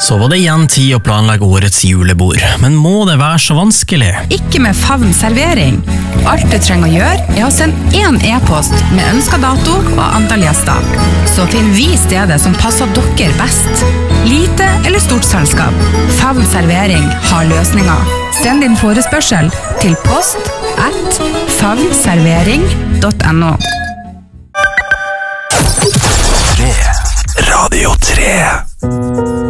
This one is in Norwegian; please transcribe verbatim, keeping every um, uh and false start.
Så var det igjen tid å planlegge årets julebord, men må det være så vanskelig? Ikke med Favn servering. Alt du trenger å gjøre er å sende én e-post med ønsket dato og antall gjester. Så finner vi stedet som passer dere best. Lite eller stort selskap. Favn servering har løsninger. Send din forespørsel til post at favnservering punktum no. Radio tre